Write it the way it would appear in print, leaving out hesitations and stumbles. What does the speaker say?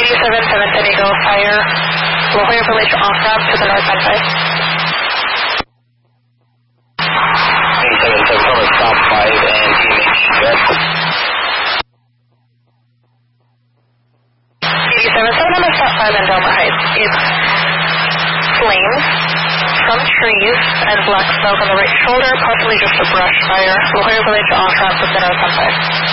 87 San Diego, fire, La Jolla Village off-ramp to the north side. 87 Thomas, stop 5 and image west. 87 Thomas, stop 5 and Delma Heights. It's flames from trees and black smoke on the right shoulder, possibly just a brush fire. La Jolla Village off-ramp to the north side.